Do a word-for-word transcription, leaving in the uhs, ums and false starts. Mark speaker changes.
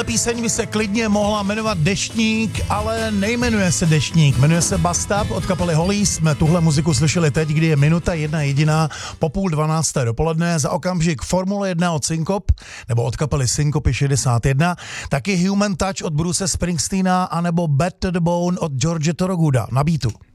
Speaker 1: Tahle píseň by se klidně mohla jmenovat Deštník, ale nejmenuje se Deštník, jmenuje se Bust Up od kapely Hollies. Jsme tuhle muziku slyšeli teď, kdy je minuta jedna jediná po půl dvanácté dopoledne. Za okamžik Formule jedna od Syncop, nebo od kapely Syncopy šedesát jedna, taky Human Touch od Bruce Springsteena, anebo Bad to the Bone od George Thorogoודה na beatu.